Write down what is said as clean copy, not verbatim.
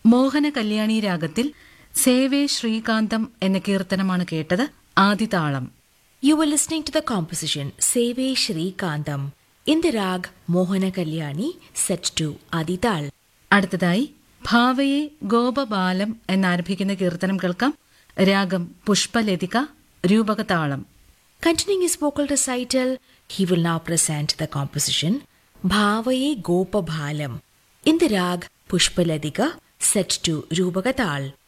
മോഹന കല്യാണി രാഗത്തിൽ സേവേ ശ്രീകാന്തം എന്ന കീർത്തനമാണ് കേട്ടത്. ആദിതാളം. You were listening to the composition Seve Shri Kantam in the rag Mohana Kalyani set to Adital. അടുത്തതായി ഭാവയെ ഗോപബാലം എന്നാരംഭിക്കുന്ന കീർത്തനം കേൾക്കാം. രാഗം പുഷ്പലതിക, രൂപകതാളം. Continuing his vocal recital, he will now present the composition Bhavaye Gopabhalam in the rag Pushpaladika set to Rupagatal.